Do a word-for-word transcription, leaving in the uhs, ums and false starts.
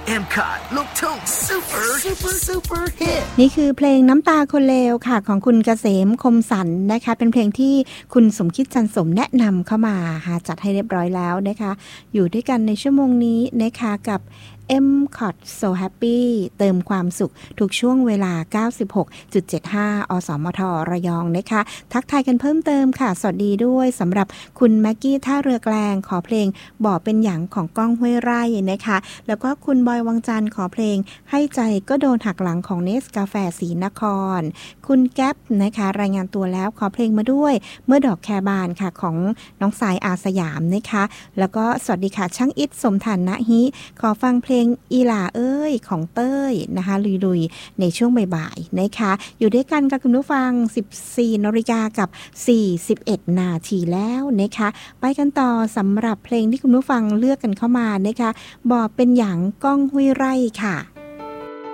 เอ็ม คอท ลูกทุ่งซูเปอร์ซูเปอร์ซูเปอร์ฮิตนี่คือเพลงน้ำตาคนเลวค่ะของคุณเกษมคมสันนะคะเป็นเพลงที่คุณสมคิดจันสมแนะนำเข้ามาค่ะจัดให้เรียบร้อยแล้วนะคะอยู่ด้วยกันในชั่วโมงนี้นะคะกับ เอ็ม คอท So Happy เติมความสุขทุกช่วงเวลา เก้าสิบหกจุดเจ็ดห้า อสมทระยองนะคะทักทายกันเพิ่มเติมค่ะสวัสดีด้วยสำหรับคุณแม็กกี้ท่าเรือแกลงขอเพลงบ่อเป็นหยังของก้องห้วยไร่นะคะแล้วก็คุณบอยวังจันทร์ขอเพลงให้ใจก็โดนหักหลังของเนสกาแฟศรีนครคุณแก๊ปนะคะรายงานตัวแล้วขอเพลงมาด้วยเมื่อดอกแคบานค่ะของน้องสายอาสยามนะคะแล้วก็สวัสดีค่ะช่างอิทสมฐานะฮิขอฟังเพลงอีหลาเอ้ยของเต้ยนะคะลุยๆในช่วงบ่ายๆนะคะอยู่ด้วยกันกับคุณผู้ฟัง สิบสี่นาฬิกากับสี่สิบเอ็ดนาทีแล้วนะคะไปกันต่อสำหรับเพลงที่คุณผู้ฟังเลือกกันเข้ามานะคะบอกเป็นหยังก้องห้วยไร่ค่ะ